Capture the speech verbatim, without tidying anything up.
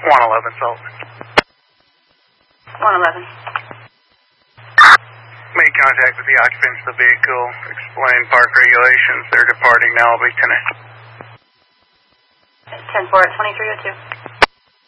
one eleven Sullivan. one eleven. Made contact with the occupants of the vehicle. Explain park regulations. They're departing now. I'll be ten. ten four at twenty-three oh two.